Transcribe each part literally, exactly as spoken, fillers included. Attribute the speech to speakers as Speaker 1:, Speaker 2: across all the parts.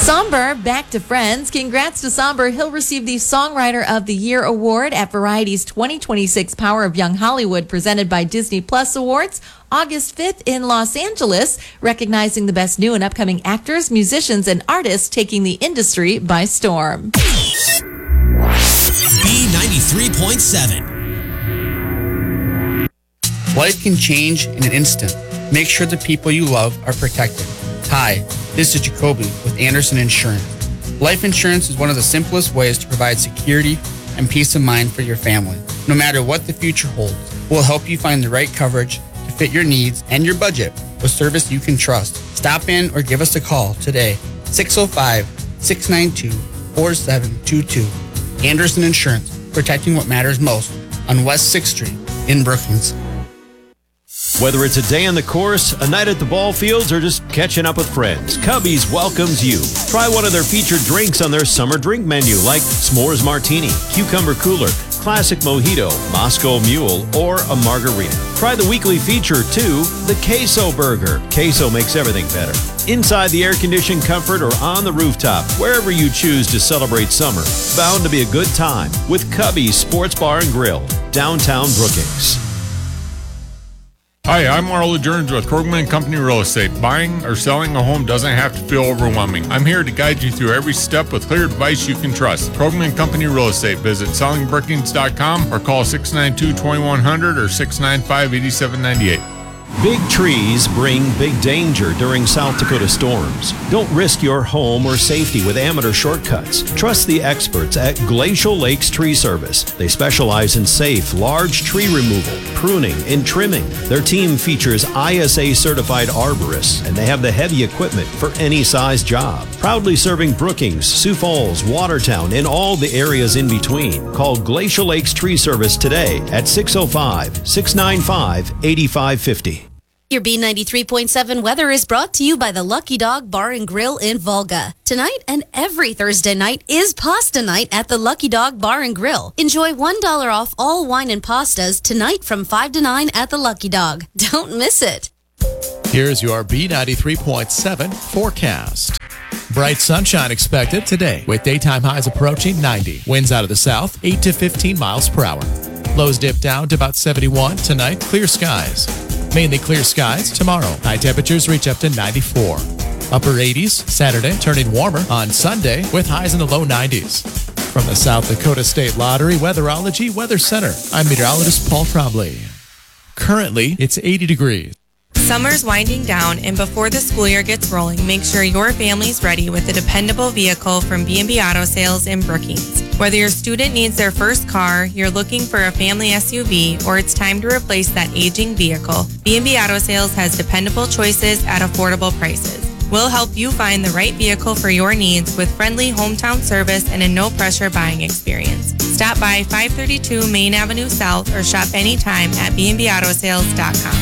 Speaker 1: Somber, back to Friends. Congrats to Somber. He'll receive the Songwriter of the Year award at Variety's twenty twenty-six Power of Young Hollywood, presented by Disney Plus Awards, August fifth in Los Angeles, recognizing the best new and upcoming actors, musicians, and artists taking the industry by storm.
Speaker 2: B ninety-three point seven.
Speaker 3: Life can change in an instant. Make sure the people you love are protected. Hi, this is Jacoby with Anderson Insurance. Life insurance is one of the simplest ways to provide security and peace of mind for your family. No matter what the future holds, we'll help you find the right coverage to fit your needs and your budget with service you can trust. Stop in or give us a call today, six oh five, six nine two, four seven two two. Anderson Insurance, protecting what matters most on West sixth Street in Brookings.
Speaker 4: Whether it's a day on the course, a night at the ball fields, or just catching up with friends, Cubby's welcomes you. Try one of their featured drinks on their summer drink menu, like S'mores Martini, Cucumber Cooler, Classic Mojito, Moscow Mule, or a Margarita. Try the weekly feature, too, the Queso Burger. Queso makes everything better. Inside the air-conditioned comfort or on the rooftop, wherever you choose to celebrate summer, bound to be a good time with Cubby's Sports Bar and Grill, downtown Brookings.
Speaker 5: Hi, I'm Marla Jones with Krogman and Company Real Estate. Buying or selling a home doesn't have to feel overwhelming. I'm here to guide you through every step with clear advice you can trust. Krogman and Company Real Estate. Visit selling brookings dot com or call six nine two, two one zero zero or six nine five, eight seven nine eight.
Speaker 4: Big trees bring big danger during South Dakota storms. Don't risk your home or safety with amateur shortcuts. Trust the experts at Glacial Lakes Tree Service. They specialize in safe, large tree removal, pruning, and trimming. Their team features I S A certified arborists, and they have the heavy equipment for any size job. Proudly serving Brookings, Sioux Falls, Watertown, and all the areas in between. Call Glacial Lakes Tree Service today at six oh five, six nine five, eight five five oh.
Speaker 6: Your B ninety-three point seven weather is brought to you by the Lucky Dog Bar and Grill in Volga. Tonight and every Thursday night is pasta night at the Lucky Dog Bar and Grill. Enjoy one dollar off all wine and pastas tonight from five to nine at the Lucky Dog. Don't miss it.
Speaker 7: Here's your B ninety-three point seven forecast. Bright sunshine expected today with daytime highs approaching ninety. Winds out of the south, eight to fifteen miles per hour. Lows dip down to about seventy-one. Tonight, clear skies. Mainly clear skies tomorrow. High temperatures reach up to ninety-four. Upper eighties Saturday, turning warmer on Sunday with highs in the low nineties. From the South Dakota State Lottery Weatherology Weather Center, I'm meteorologist Paul Trombley. Currently, it's eighty degrees.
Speaker 8: Summer's winding down, and before the school year gets rolling, make sure your family's ready with a dependable vehicle from B and B Auto Sales in Brookings. Whether your student needs their first car, you're looking for a family S U V, or it's time to replace that aging vehicle, B and B Auto Sales has dependable choices at affordable prices. We'll help you find the right vehicle for your needs with friendly hometown service and a no-pressure buying experience. Stop by five thirty-two Main Avenue South or shop anytime at b and b auto sales dot com.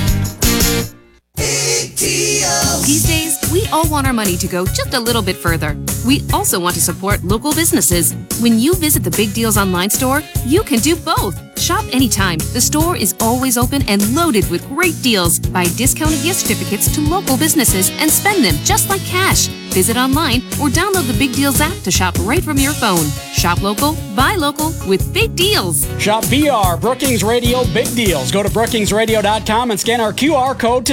Speaker 9: These days, we all want our money to go just a little bit further. We also want to support local businesses. When you visit the Big Deals online store, you can do both. Shop anytime. The store is always open and loaded with great deals. Buy discounted gift certificates to local businesses and spend them just like cash. Visit online or download the Big Deals app to shop right from your phone. Shop local, buy local with Big Deals.
Speaker 10: Shop B R, Brookings Radio Big Deals. Go to brookings radio dot com and scan our Q R code to